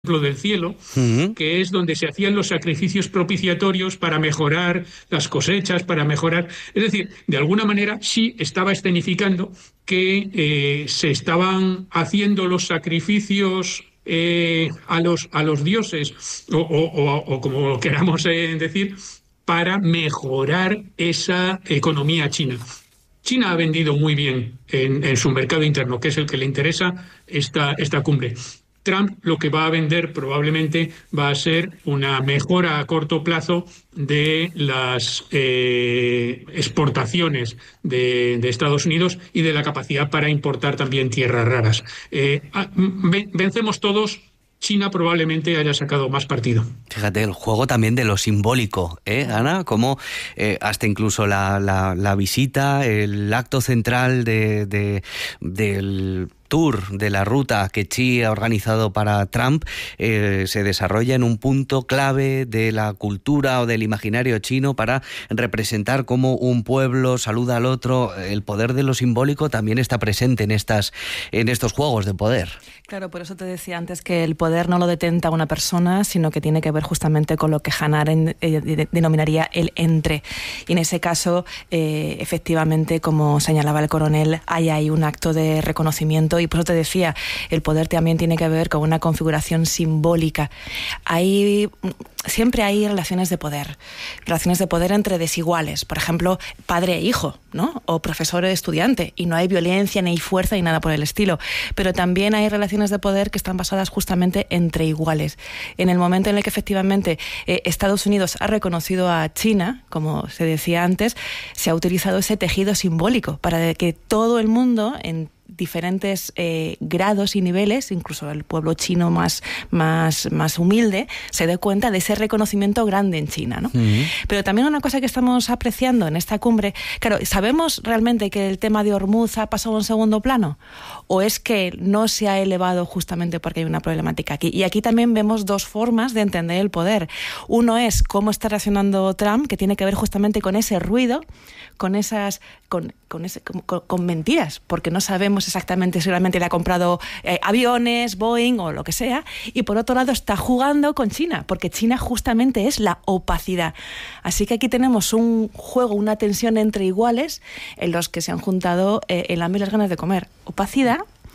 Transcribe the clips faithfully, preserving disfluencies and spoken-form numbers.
del cielo, Uh-huh. que es donde se hacían los sacrificios propiciatorios para mejorar las cosechas, para mejorar... Es decir, de alguna manera sí estaba escenificando que eh, se estaban haciendo los sacrificios eh, a los, a los dioses, o, o- o- o como lo queramos eh, decir, para mejorar esa economía china. China ha vendido muy bien en, en su mercado interno, que es el que le interesa esta, esta cumbre. Trump lo que va a vender probablemente va a ser una mejora a corto plazo de las eh, exportaciones de, de Estados Unidos y de la capacidad para importar también tierras raras. Eh, ah, ven- vencemos todos. China probablemente haya sacado más partido. Fíjate, el juego también de lo simbólico, ¿eh, Ana? Como eh, hasta incluso la, la, la visita, el acto central de, de, del tour de la ruta que Xi ha organizado para Trump eh, se desarrolla en un punto clave de la cultura o del imaginario chino para representar cómo un pueblo saluda al otro. El poder de lo simbólico también está presente en estas, en estos juegos de poder. Claro, por eso te decía antes que el poder no lo detenta una persona, sino que tiene que ver justamente con lo que Hannah Arendt eh, denominaría el entre. Y en ese caso, eh, efectivamente, como señalaba el coronel, hay ahí un acto de reconocimiento y por eso te decía, el poder también tiene que ver con una configuración simbólica. Hay, siempre hay relaciones de poder, relaciones de poder entre desiguales, por ejemplo, padre e hijo, ¿no? O profesor e estudiante, y no hay violencia, ni hay fuerza, ni nada por el estilo. Pero también hay relaciones de poder que están basadas justamente entre iguales. En el momento en el que efectivamente eh, Estados Unidos ha reconocido a China, como se decía antes, se ha utilizado ese tejido simbólico para que todo el mundo, en diferentes eh, grados y niveles, incluso el pueblo chino más, más, más humilde, se dé cuenta de ese reconocimiento grande en China, ¿no? Uh-huh. Pero también una cosa que estamos apreciando en esta cumbre, claro, ¿sabemos realmente que el tema de Hormuz ha pasado a un segundo plano? ¿O es que no se ha elevado justamente porque hay una problemática aquí? Y aquí también vemos dos formas de entender el poder. Uno es cómo está reaccionando Trump, que tiene que ver justamente con ese ruido, con esas, con, con, ese, con, con mentiras, porque no sabemos exactamente si realmente le ha comprado eh, aviones, Boeing o lo que sea, y por otro lado está jugando con China, porque China justamente es la opacidad. Así que aquí tenemos un juego, una tensión entre iguales en los que se han juntado eh, el hambre y las ganas de comer. Opacidad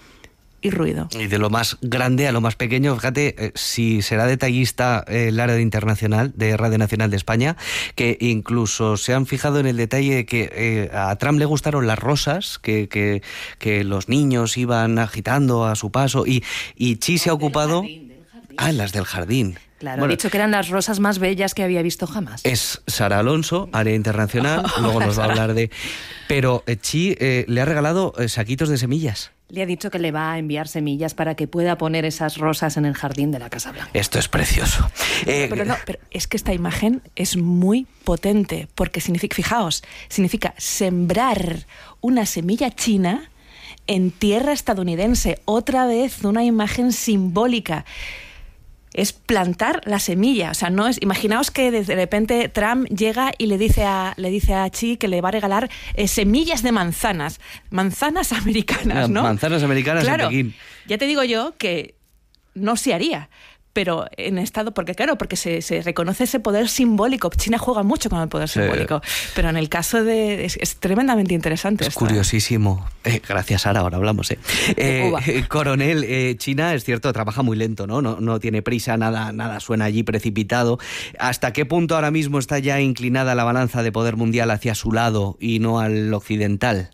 y ruido. Y de lo más grande a lo más pequeño, fíjate, eh, si será detallista eh, el área de internacional de Radio Nacional de España, que incluso se han fijado en el detalle de que eh, a Trump le gustaron las rosas que, que, que los niños iban agitando a su paso, y, y Xi se ha ocupado... Jardín, del jardín. Ah, las del jardín. Claro, bueno, ha dicho que eran las rosas más bellas que había visto jamás. Es Sara Alonso, área internacional, luego nos va a hablar de... Pero eh, Xi eh, le ha regalado eh, saquitos de semillas. Le ha dicho que le va a enviar semillas para que pueda poner esas rosas en el jardín de la Casa Blanca. Esto es precioso. Eh, pero no, pero es que esta imagen es muy potente, porque significa, fijaos, significa sembrar una semilla china en tierra estadounidense. Otra vez una imagen simbólica. Es plantar la semilla, o sea, no es. Imaginaos que de repente Trump llega y le dice a le dice a Xi que le va a regalar eh, semillas de manzanas, manzanas americanas, ¿no? Manzanas americanas, claro, en Pekín. Ya te digo yo que no se haría. Pero en estado, porque claro, porque se, se reconoce ese poder simbólico. China juega mucho con el poder sí. simbólico, pero en el caso de... Es, es tremendamente interesante. Es esto, curiosísimo. Eh, gracias, Sara, ahora hablamos. Eh. Eh, eh, coronel, eh, China, es cierto, trabaja muy lento, ¿no? No, no tiene prisa, nada, nada suena allí precipitado. ¿Hasta qué punto ahora mismo está ya inclinada la balanza de poder mundial hacia su lado y no al occidental?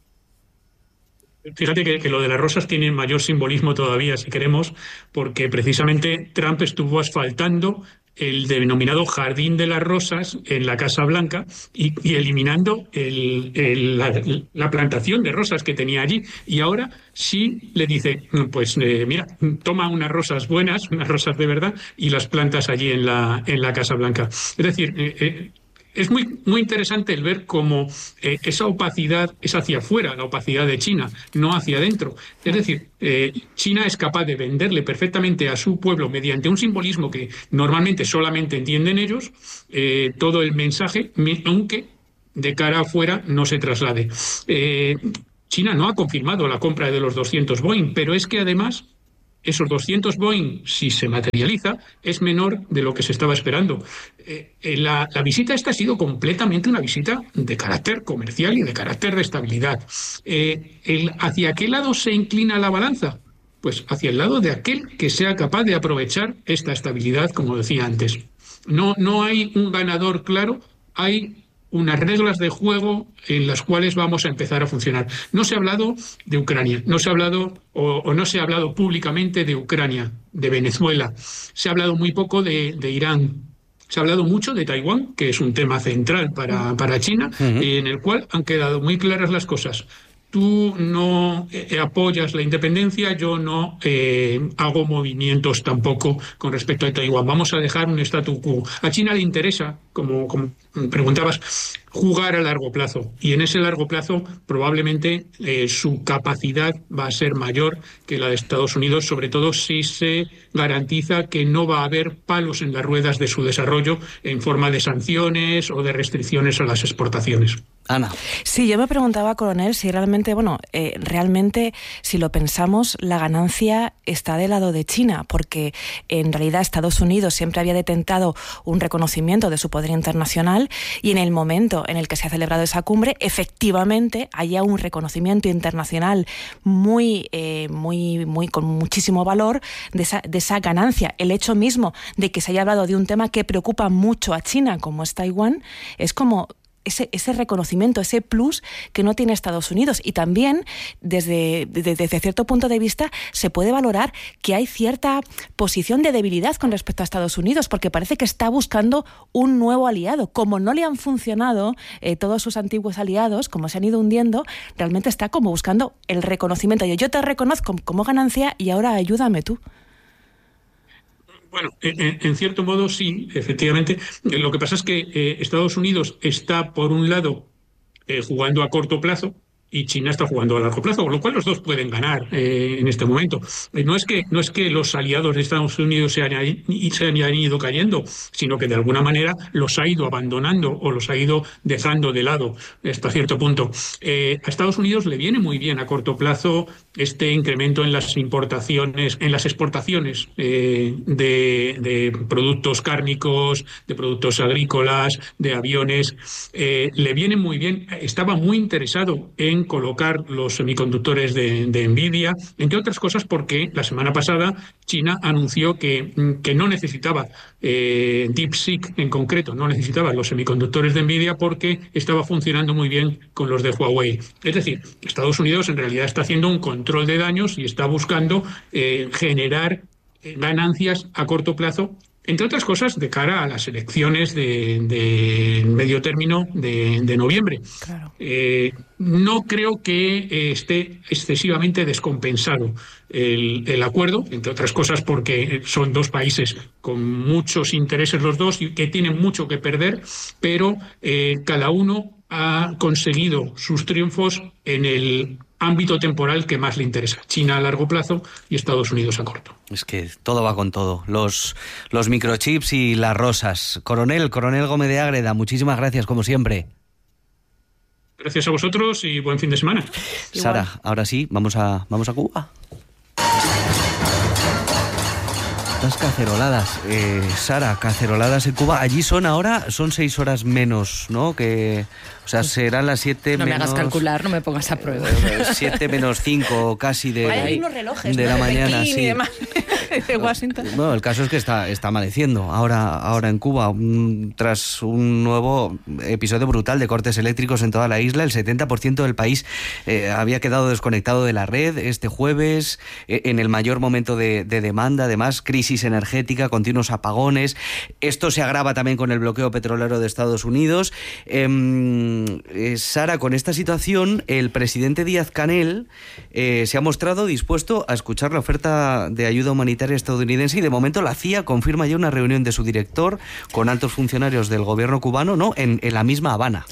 Fíjate que, que lo de las rosas tiene mayor simbolismo todavía, si queremos, porque precisamente Trump estuvo asfaltando el denominado Jardín de las Rosas en la Casa Blanca y, y eliminando el, el, la, la plantación de rosas que tenía allí. Y ahora sí le dice, pues eh, mira, toma unas rosas buenas, unas rosas de verdad, y las plantas allí en la, en la Casa Blanca. Es decir, eh, eh, es muy, muy interesante el ver cómo eh, esa opacidad es hacia afuera, la opacidad de China, no hacia adentro. Es decir, eh, China es capaz de venderle perfectamente a su pueblo mediante un simbolismo que normalmente solamente entienden ellos, eh, todo el mensaje, aunque de cara afuera no se traslade. Eh, China no ha confirmado la compra de los doscientos Boeing, pero es que además esos doscientos Boeing, si se materializa, es menor de lo que se estaba esperando. Eh, la, la visita esta ha sido completamente una visita de carácter comercial y de carácter de estabilidad. Eh, el, ¿Hacia qué lado se inclina la balanza? Pues hacia el lado de aquel que sea capaz de aprovechar esta estabilidad, como decía antes. No, no hay un ganador claro, hay unas reglas de juego en las cuales vamos a empezar a funcionar. No se ha hablado de Ucrania, no se ha hablado o, o no se ha hablado públicamente de Ucrania, de Venezuela. Se ha hablado muy poco de, de Irán. Se ha hablado mucho de Taiwán, que es un tema central para, para China, uh-huh. y en el cual han quedado muy claras las cosas. Tú no eh, apoyas la independencia, yo no eh, hago movimientos tampoco con respecto a Taiwán. Vamos a dejar un statu quo. A China le interesa, como, como preguntabas, jugar a largo plazo. Y en ese largo plazo probablemente eh, su capacidad va a ser mayor que la de Estados Unidos, sobre todo si se garantiza que no va a haber palos en las ruedas de su desarrollo en forma de sanciones o de restricciones a las exportaciones. Ana. Sí, yo me preguntaba, coronel, si realmente, bueno, eh, realmente, si lo pensamos, la ganancia está del lado de China, porque en realidad Estados Unidos siempre había detentado un reconocimiento de su poder internacional y en el momento en el que se ha celebrado esa cumbre, efectivamente haya un reconocimiento internacional muy, eh, muy, muy, con muchísimo valor de esa, de esa ganancia. El hecho mismo de que se haya hablado de un tema que preocupa mucho a China, como es Taiwán, es como Ese, ese reconocimiento, ese plus que no tiene Estados Unidos. Y también, desde, desde, desde cierto punto de vista, se puede valorar que hay cierta posición de debilidad con respecto a Estados Unidos, porque parece que está buscando un nuevo aliado. Como no le han funcionado eh, todos sus antiguos aliados, como se han ido hundiendo, realmente está como buscando el reconocimiento. Yo, yo te reconozco como ganancia y ahora ayúdame tú. Bueno, en, en cierto modo sí, efectivamente. Lo que pasa es que eh, Estados Unidos está, por un lado, eh, jugando a corto plazo y China está jugando a largo plazo, con lo cual los dos pueden ganar eh, en este momento. Eh, no es que, no es que los aliados de Estados Unidos se hayan, se hayan ido cayendo, sino que de alguna manera los ha ido abandonando o los ha ido dejando de lado hasta cierto punto. Eh, a Estados Unidos le viene muy bien a corto plazo este incremento en las importaciones, en las exportaciones eh, de, de productos cárnicos, de productos agrícolas, de aviones. Eh, le viene muy bien, estaba muy interesado en colocar los semiconductores de, de Nvidia, entre otras cosas porque la semana pasada China anunció que, que no necesitaba, eh, DeepSeek en concreto, no necesitaba los semiconductores de Nvidia porque estaba funcionando muy bien con los de Huawei. Es decir, Estados Unidos en realidad está haciendo un control de daños y está buscando eh, generar ganancias a corto plazo, entre otras cosas, de cara a las elecciones de, de medio término de, de noviembre. Claro. Eh, no creo que eh, esté excesivamente descompensado el, el acuerdo, entre otras cosas porque son dos países con muchos intereses los dos y que tienen mucho que perder, pero eh, cada uno ha conseguido sus triunfos en el ámbito temporal que más le interesa. China a largo plazo y Estados Unidos a corto. Es que todo va con todo. Los, los microchips y las rosas. Coronel, Coronel Gómez de Ágreda, muchísimas gracias, como siempre. Gracias a vosotros y buen fin de semana. Sara, igual. Ahora sí, vamos a, vamos a Cuba. Estas caceroladas, eh, Sara, caceroladas en Cuba. Allí son ahora, son seis horas menos, ¿no? Que, o sea, serán las siete no menos... No me hagas calcular, no me pongas a prueba. Eh, siete menos cinco casi de, hay unos relojes, de ¿no? la de mañana, Pekín sí. Y demás, de Washington. Bueno, el caso es que está, está amaneciendo ahora, ahora en Cuba, un, tras un nuevo episodio brutal de cortes eléctricos en toda la isla. El setenta por ciento del país eh, había quedado desconectado de la red este jueves, eh, en el mayor momento de, de demanda, además, crisis energética, continuos apagones. Esto se agrava también con el bloqueo petrolero de Estados Unidos. Eh, eh, Sara, con esta situación, el presidente Díaz-Canel eh, se ha mostrado dispuesto a escuchar la oferta de ayuda humanitaria estadounidense y de momento la C I A confirma ya una reunión de su director con altos funcionarios del gobierno cubano, ¿no?, en, en la misma Habana.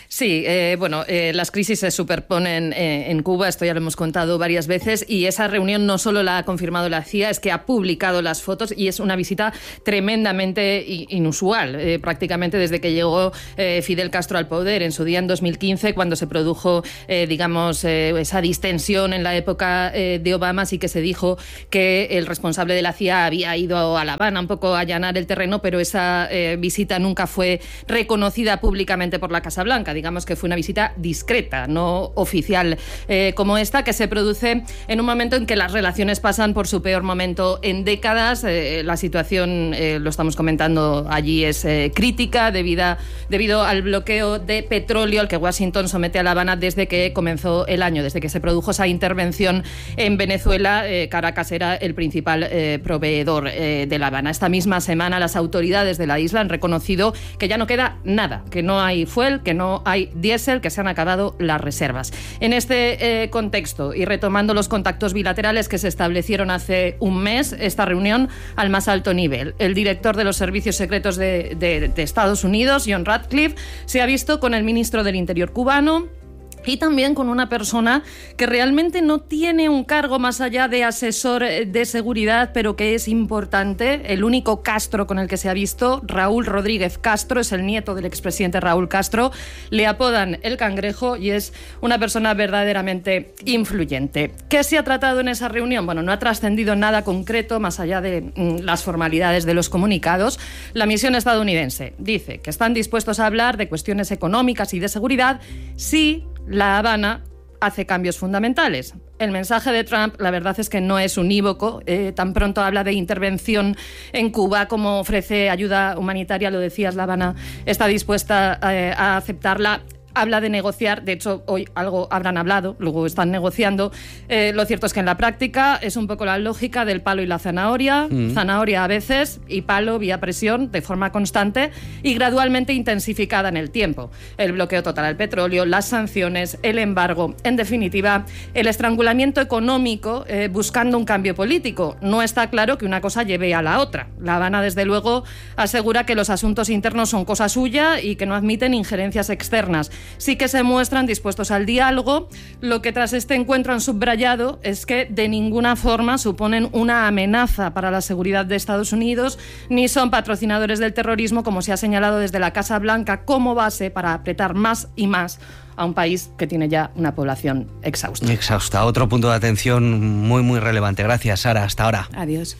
Sí, eh, bueno, eh, las crisis se superponen eh, en Cuba, esto ya lo hemos contado varias veces, y esa reunión no solo la ha confirmado la C I A, es que ha publicado las fotos y es una visita tremendamente inusual, eh, prácticamente desde que llegó eh, Fidel Castro al poder en su día en dos mil quince, cuando se produjo, eh, digamos, eh, esa distensión en la época eh, de Obama, sí que se dijo que el responsable de la C I A había ido a La Habana un poco a allanar el terreno, pero esa eh, visita nunca fue reconocida públicamente por la Casa Blanca. Digamos que fue una visita discreta, no oficial, eh, como esta, que se produce en un momento en que las relaciones pasan por su peor momento en décadas. Eh, la situación, eh, lo estamos comentando allí, es eh, crítica debido, debido al bloqueo de petróleo al que Washington somete a La Habana desde que comenzó el año, desde que se produjo esa intervención en Venezuela. eh, Caracas era el principal eh, proveedor eh, de La Habana. Esta misma semana las autoridades de la isla han reconocido que ya no queda nada, que no hay fuel, que no hay diésel, que se han acabado las reservas. En este eh, contexto, y retomando los contactos bilaterales que se establecieron hace un mes, esta reunión al más alto nivel, el director de los servicios secretos de, de, de Estados Unidos, John Ratcliffe, se ha visto con el ministro del Interior cubano, y también con una persona que realmente no tiene un cargo más allá de asesor de seguridad, pero que es importante. El único Castro con el que se ha visto, Raúl Rodríguez Castro, es el nieto del expresidente Raúl Castro. Le apodan el Cangrejo y es una persona verdaderamente influyente. ¿Qué se ha tratado en esa reunión? Bueno, no ha trascendido nada concreto más allá de mm, las formalidades de los comunicados. La misión estadounidense dice que están dispuestos a hablar de cuestiones económicas y de seguridad si La Habana hace cambios fundamentales. El mensaje de Trump, la verdad es que no es unívoco. Eh, tan pronto habla de intervención en Cuba como ofrece ayuda humanitaria, lo decías, La Habana está dispuesta eh, a aceptarla. Habla de negociar, de hecho hoy algo habrán hablado, luego están negociando. Eh, lo cierto es que en la práctica es un poco la lógica del palo y la zanahoria, mm. zanahoria a veces y palo vía presión de forma constante y gradualmente intensificada en el tiempo. El bloqueo total al petróleo, las sanciones, el embargo, en definitiva, el estrangulamiento económico eh, buscando un cambio político. No está claro que una cosa lleve a la otra. La Habana, desde luego, asegura que los asuntos internos son cosa suya y que no admiten injerencias externas. Sí que se muestran dispuestos al diálogo. Lo que tras este encuentro han subrayado es que de ninguna forma suponen una amenaza para la seguridad de Estados Unidos, ni son patrocinadores del terrorismo, como se ha señalado desde la Casa Blanca como base para apretar más y más a un país que tiene ya una población exhausta. Exhausta. Otro punto de atención muy, muy relevante. Gracias, Sara. Hasta ahora. Adiós.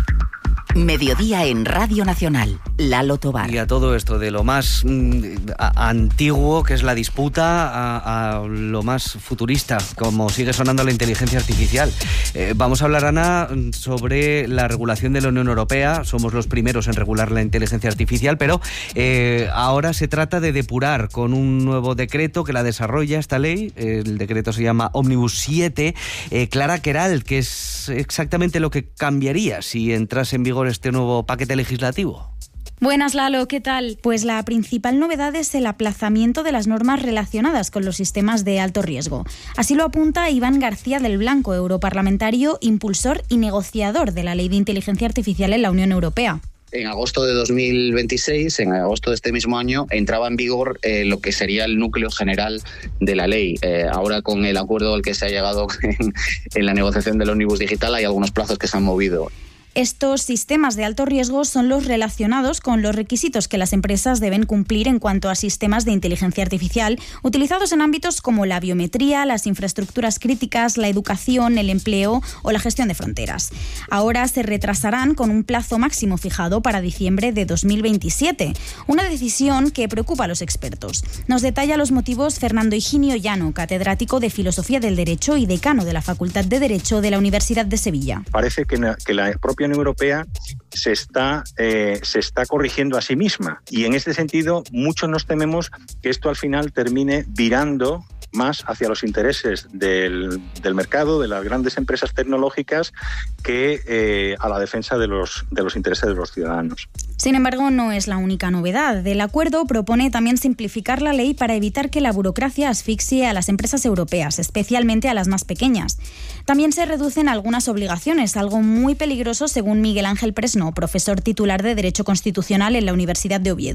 Mediodía en Radio Nacional, Lalo Tobar. Y a todo esto de lo más mm, a, antiguo, que es la disputa, a, a lo más futurista, como sigue sonando la inteligencia artificial. Eh, vamos a hablar, Ana, sobre la regulación de la Unión Europea. Somos los primeros en regular la inteligencia artificial, pero eh, ahora se trata de depurar con un nuevo decreto que la desarrolla esta ley. El decreto se llama Ómnibus siete. Eh, Clara Queralt, ¿qué es exactamente lo que cambiaría si entrase en vigor este nuevo paquete legislativo? Buenas, Lalo, ¿qué tal? Pues la principal novedad es el aplazamiento de las normas relacionadas con los sistemas de alto riesgo. Así lo apunta Iván García del Blanco, europarlamentario, impulsor y negociador de la Ley de Inteligencia Artificial en la Unión Europea. En agosto de dos mil veintiséis, en agosto de este mismo año, entraba en vigor eh, lo que sería el núcleo general de la ley. Eh, ahora, con el acuerdo al que se ha llegado en, en la negociación del Ómnibus Digital, hay algunos plazos que se han movido. Estos sistemas de alto riesgo son los relacionados con los requisitos que las empresas deben cumplir en cuanto a sistemas de inteligencia artificial utilizados en ámbitos como la biometría, las infraestructuras críticas, la educación, el empleo o la gestión de fronteras. Ahora se retrasarán con un plazo máximo fijado para diciembre de dos mil veintisiete, una decisión que preocupa a los expertos. Nos detalla los motivos Fernando Higinio Llano, catedrático de Filosofía del Derecho y decano de la Facultad de Derecho de la Universidad de Sevilla. Parece que la propia Unión Europea se está, eh, se está corrigiendo a sí misma y en este sentido muchos nos tememos que esto al final termine virando más hacia los intereses del, del mercado, de las grandes empresas tecnológicas, que eh, a la defensa de los, de los intereses de los ciudadanos. Sin embargo, no es la única novedad. El acuerdo propone también simplificar la ley para evitar que la burocracia asfixie a las empresas europeas, especialmente a las más pequeñas. También se reducen algunas obligaciones, algo muy peligroso según Miguel Ángel Presno, profesor titular de Derecho Constitucional en la Universidad de Oviedo.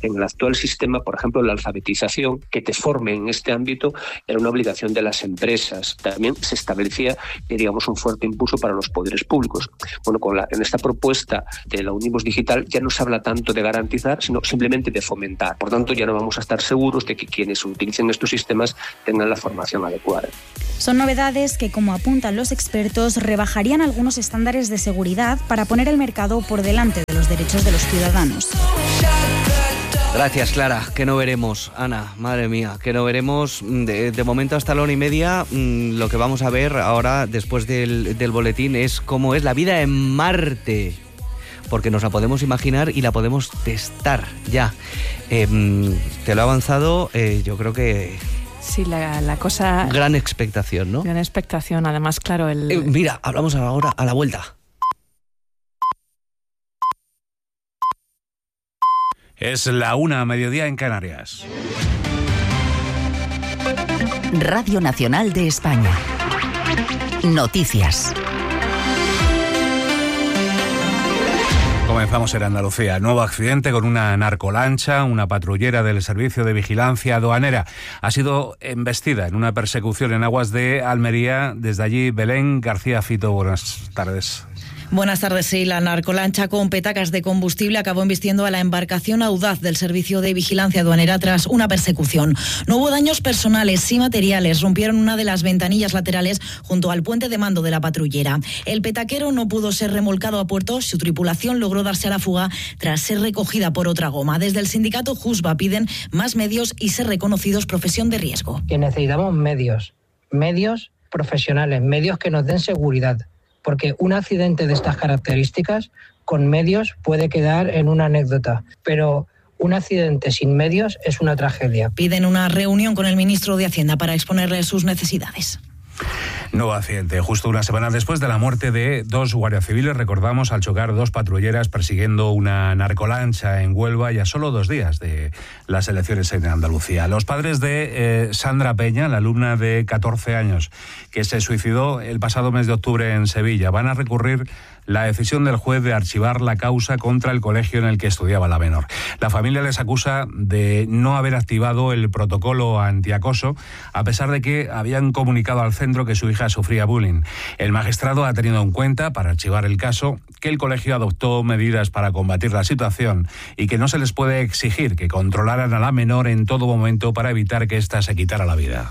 En el actual sistema, por ejemplo, la alfabetización, que te forme en este ámbito, era una obligación de las empresas. También se establecía, digamos, un fuerte impulso para los poderes públicos. Bueno, con la, en esta propuesta de la Unibus Digital ya no se habla tanto de garantizar, sino simplemente de fomentar. Por tanto, ya no vamos a estar seguros de que quienes utilicen estos sistemas tengan la formación adecuada. Son novedades que, como apuntan los expertos, rebajarían algunos estándares de seguridad para poner el mercado por delante de los derechos de los ciudadanos. Gracias, Clara. Que no veremos, Ana, madre mía, que no veremos de, de momento hasta la una y media. Mmm, lo que vamos a ver ahora, después del, del boletín, es cómo es la vida en Marte. Porque nos la podemos imaginar y la podemos testar ya. Eh, te lo he avanzado, eh, yo creo que... Sí, la, la cosa... Gran expectación, ¿no? Gran expectación, además, claro, el... Eh, mira, hablamos ahora a la vuelta. Es la una, mediodía en Canarias. Radio Nacional de España. Noticias. Comenzamos en Andalucía. Nuevo accidente con una narcolancha. Una patrullera del Servicio de Vigilancia Aduanera ha sido embestida en una persecución en aguas de Almería. Desde allí, Belén García Fito, buenas tardes. Buenas tardes. Sí, la narcolancha con petacas de combustible acabó embistiendo a la embarcación Audaz del Servicio de Vigilancia Aduanera tras una persecución. No hubo daños personales, sí materiales. Rompieron una de las ventanillas laterales junto al puente de mando de la patrullera. El petaquero no pudo ser remolcado a puerto. Su tripulación logró darse a la fuga tras ser recogida por otra goma. Desde el sindicato JUSBA piden más medios y ser reconocidos profesión de riesgo. Que necesitamos medios, medios profesionales, medios que nos den seguridad. Porque un accidente de estas características con medios puede quedar en una anécdota, pero un accidente sin medios es una tragedia. Piden una reunión con el ministro de Hacienda para exponerle sus necesidades. Nuevo accidente, justo una semana después de la muerte de dos guardias civiles, recordamos, al chocar dos patrulleras persiguiendo una narcolancha en Huelva y a solo dos días de las elecciones en Andalucía. Los padres de eh, Sandra Peña, la alumna de catorce años, que se suicidó el pasado mes de octubre en Sevilla, van a recurrir la decisión del juez de archivar la causa contra el colegio en el que estudiaba la menor. La familia les acusa de no haber activado el protocolo antiacoso, a pesar de que habían comunicado al centro que su hija sufría bullying. El magistrado ha tenido en cuenta, para archivar el caso, que el colegio adoptó medidas para combatir la situación y que no se les puede exigir que controlaran a la menor en todo momento para evitar que ésta se quitara la vida.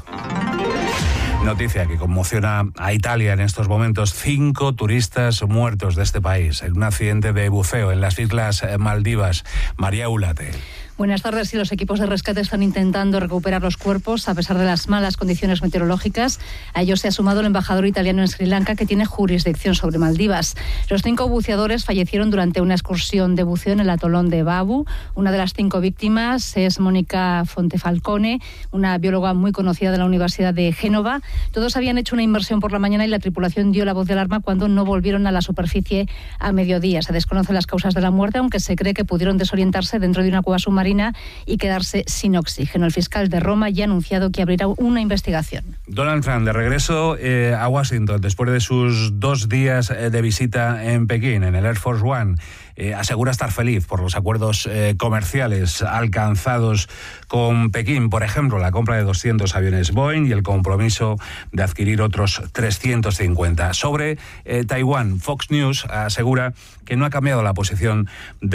Noticia que conmociona a Italia en estos momentos. Cinco turistas muertos de este país en un accidente de buceo en las Islas Maldivas. María Ulate. Buenas tardes. Sí, los equipos de rescate están intentando recuperar los cuerpos a pesar de las malas condiciones meteorológicas. A ellos se ha sumado el embajador italiano en Sri Lanka, que tiene jurisdicción sobre Maldivas. Los cinco buceadores fallecieron durante una excursión de buceo en el atolón de Babu. Una de las cinco víctimas es Mónica Fontefalcone, una bióloga muy conocida de la Universidad de Génova. Todos habían hecho una inmersión por la mañana y la tripulación dio la voz de alarma cuando no volvieron a la superficie a mediodía. Se desconocen las causas de la muerte, aunque se cree que pudieron desorientarse dentro de una cueva submarina y quedarse sin oxígeno. El fiscal de Roma ya ha anunciado que abrirá una investigación. Donald Trump de regreso eh, a Washington después de sus dos días eh, de visita en Pekín, en el Air Force One. Eh, asegura estar feliz por los acuerdos eh, comerciales alcanzados con Pekín, por ejemplo, la compra de doscientos aviones Boeing y el compromiso de adquirir otros trescientos cincuenta. Sobre eh, Taiwán, Fox News asegura que no ha cambiado la posición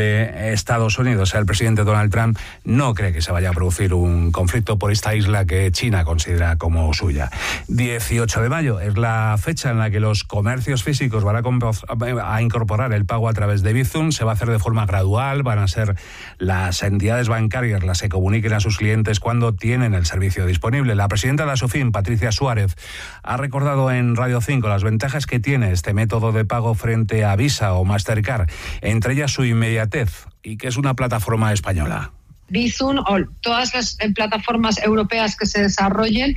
de Estados Unidos. El presidente Donald Trump no cree que se vaya a producir un conflicto por esta isla que China considera como suya. dieciocho de mayo es la fecha en la que los comercios físicos van a, a incorporar el pago a través de Bizum. Se va a hacer de forma gradual, van a ser las entidades bancarias las que comuniquen a sus clientes cuando tienen el servicio disponible. La presidenta de la SOFIM, Patricia Suárez, ha recordado en Radio cinco las ventajas que tiene este método de pago frente a Visa o Mastercard, entre ellas su inmediatez y que es una plataforma española. Bizum o todas las plataformas europeas que se desarrollen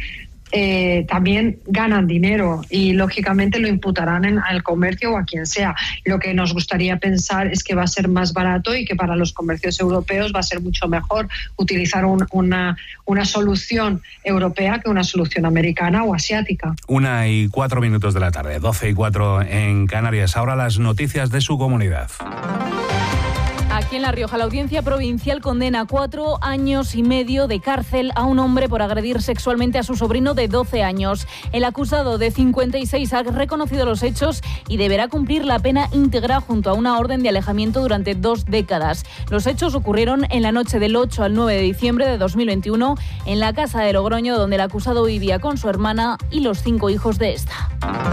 Eh, también ganan dinero y lógicamente lo imputarán en, al comercio o a quien sea. Lo que nos gustaría pensar es que va a ser más barato y que para los comercios europeos va a ser mucho mejor utilizar un, una, una solución europea que una solución americana o asiática. Una y cuatro minutos de la tarde, doce y cuatro en Canarias. Ahora las noticias de su comunidad. Aquí en La Rioja, la Audiencia Provincial condena cuatro años y medio de cárcel a un hombre por agredir sexualmente a su sobrino de doce años. El acusado de cincuenta y seis ha reconocido los hechos y deberá cumplir la pena íntegra junto a una orden de alejamiento durante dos décadas. Los hechos ocurrieron en la noche del ocho al nueve de diciembre de dos mil veintiuno en la casa de Logroño, donde el acusado vivía con su hermana y los cinco hijos de esta.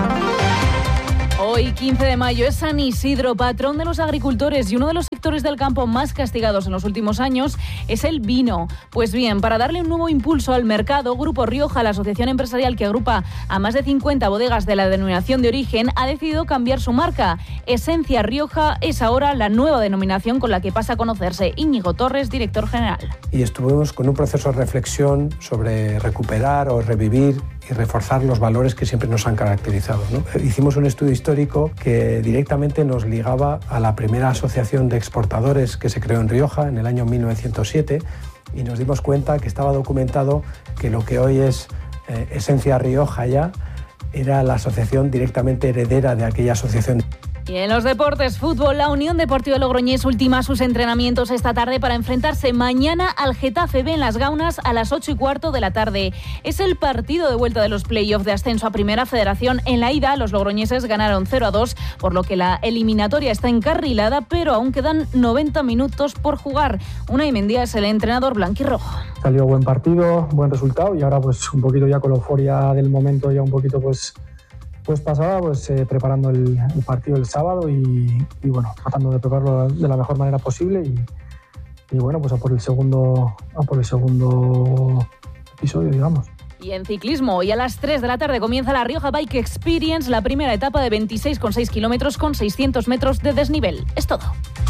Hoy, quince de mayo, es San Isidro, patrón de los agricultores, y uno de los sectores del campo más castigados en los últimos años es el vino. Pues bien, para darle un nuevo impulso al mercado, Grupo Rioja, la asociación empresarial que agrupa a más de cincuenta bodegas de la denominación de origen, ha decidido cambiar su marca. Esencia Rioja es ahora la nueva denominación con la que pasa a conocerse. Íñigo Torres, director general. Y estuvimos con un proceso de reflexión sobre recuperar o revivir y reforzar los valores que siempre nos han caracterizado, ¿no? Hicimos un estudio histórico que directamente nos ligaba a la primera asociación de exportadores que se creó en Rioja en el año mil novecientos siete, y nos dimos cuenta que estaba documentado que lo que hoy es eh, Esencia Rioja ya era la asociación directamente heredera de aquella asociación. Y en los deportes, fútbol, la Unión Deportiva Logroñés ultima sus entrenamientos esta tarde para enfrentarse mañana al Getafe B en Las Gaunas a las ocho y cuarto de la tarde. Es el partido de vuelta de los playoffs de ascenso a Primera Federación. En la ida, los logroñeses ganaron cero a dos, por lo que la eliminatoria está encarrilada, pero aún quedan noventa minutos por jugar. Unai Mendía es el entrenador blanquirrojo. Salió buen partido, buen resultado, y ahora pues un poquito ya con la euforia del momento, ya un poquito pues... Pues pasaba pues, eh, preparando el, el partido el sábado y, y bueno, tratando de prepararlo de la mejor manera posible y, y bueno, pues a por el segundo, a por el segundo episodio, digamos. Y en ciclismo, hoy a las tres de la tarde comienza la Rioja Bike Experience, la primera etapa de veintiséis coma seis kilómetros con seiscientos metros de desnivel. Es todo.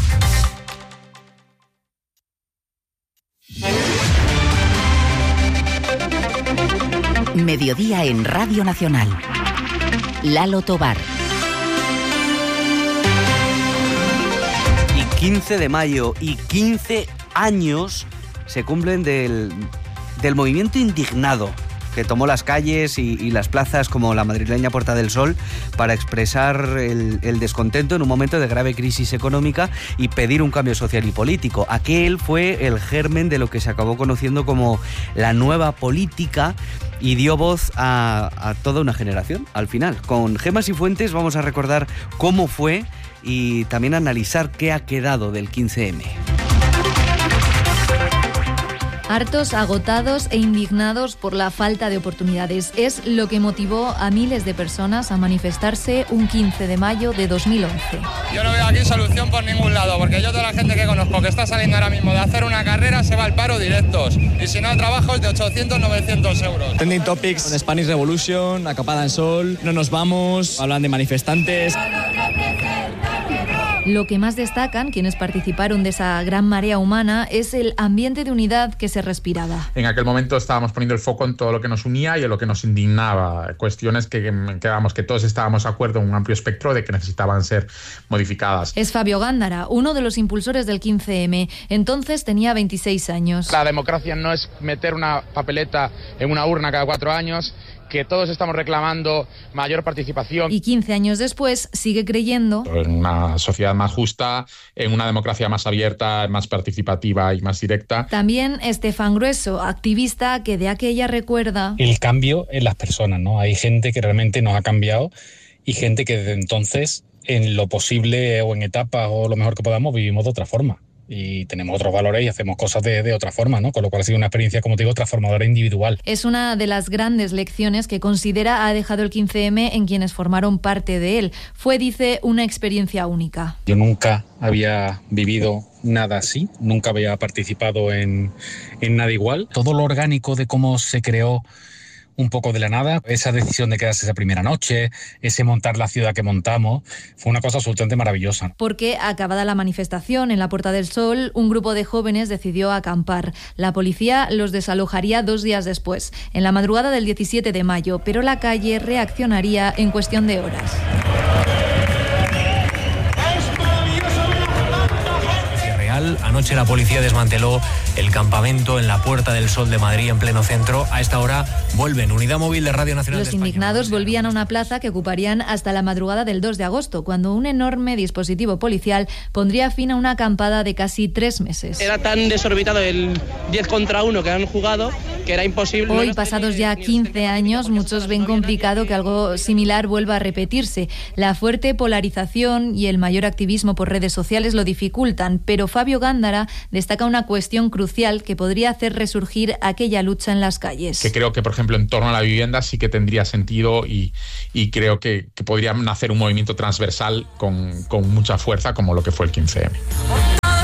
Mediodía en Radio Nacional. Lalo Tobar. Y quince de mayo y quince años se cumplen del, del movimiento indignado que tomó las calles y, y las plazas como la madrileña Puerta del Sol para expresar el, el descontento en un momento de grave crisis económica y pedir un cambio social y político. Aquel fue el germen de lo que se acabó conociendo como la nueva política y dio voz a, a toda una generación al final. Con Gemma Cifuentes vamos a recordar cómo fue y también analizar qué ha quedado del quince eme. Hartos, agotados e indignados por la falta de oportunidades. Es lo que motivó a miles de personas a manifestarse un quince de mayo de dos mil once. Yo no veo aquí solución por ningún lado, porque yo toda la gente que conozco que está saliendo ahora mismo de hacer una carrera se va al paro directos. Y si no, trabajos de ochocientos, novecientos euros. Trending Topics, Spanish Revolution, Acapada en Sol, no nos vamos, hablan de manifestantes. Lo que más destacan quienes participaron de esa gran marea humana es el ambiente de unidad que se respiraba. En aquel momento estábamos poniendo el foco en todo lo que nos unía y en lo que nos indignaba. Cuestiones que, que, vamos, que todos estábamos de acuerdo en un amplio espectro de que necesitaban ser modificadas. Es Fabio Gándara, uno de los impulsores del quince eme. Entonces tenía veintiséis años. La democracia no es meter una papeleta en una urna cada cuatro años, que todos estamos reclamando mayor participación. Y quince años después sigue creyendo en una sociedad más justa, en una democracia más abierta, más participativa y más directa. También Estefan Grueso, activista que de aquella recuerda el cambio en las personas, ¿no? Hay gente que realmente nos ha cambiado y gente que desde entonces, en lo posible o en etapas o lo mejor que podamos, vivimos de otra forma. Y tenemos otros valores y hacemos cosas de, de otra forma, ¿no? Con lo cual ha sido una experiencia, como te digo, transformadora individual. Es una de las grandes lecciones que considera ha dejado el quince eme en quienes formaron parte de él. Fue, dice, una experiencia única. Yo nunca había vivido nada así, nunca había participado en, en nada igual. Todo lo orgánico de cómo se creó un poco de la nada, esa decisión de quedarse esa primera noche, ese montar la ciudad que montamos, fue una cosa absolutamente maravillosa. Porque acabada la manifestación en la Puerta del Sol, un grupo de jóvenes decidió acampar. La policía los desalojaría dos días después, en la madrugada del diecisiete de mayo, pero la calle reaccionaría en cuestión de horas. Anoche la policía desmanteló el campamento en la Puerta del Sol de Madrid, en pleno centro. A esta hora vuelven. Unidad móvil de Radio Nacional de Los España. indignados volvían a una plaza que ocuparían hasta la madrugada del dos de agosto, cuando un enorme dispositivo policial pondría fin a una acampada de casi tres meses. Era tan desorbitado el diez contra uno que han jugado que era imposible. Hoy, pasados ya quince años, muchos ven complicado que algo similar vuelva a repetirse. La fuerte polarización y el mayor activismo por redes sociales lo dificultan, pero Fabio Gándara destaca una cuestión crucial que podría hacer resurgir aquella lucha en las calles. Que creo que, por ejemplo, en torno a la vivienda sí que tendría sentido y, y creo que, que podría nacer un movimiento transversal con, con mucha fuerza como lo que fue el quince eme.